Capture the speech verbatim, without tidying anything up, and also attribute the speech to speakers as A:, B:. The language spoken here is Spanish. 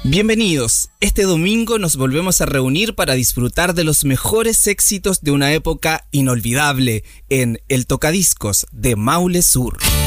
A: Bienvenidos. Este domingo nos volvemos a reunir para disfrutar de los mejores éxitos de una época inolvidable en El Tocadiscos de Maule Sur.